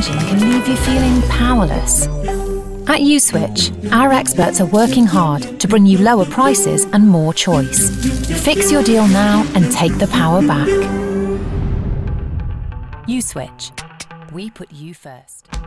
switching can leave you feeling powerless. At USwitch, our experts are working hard to bring you lower prices and more choice. Fix your deal now and take the power back. USwitch. We put you first.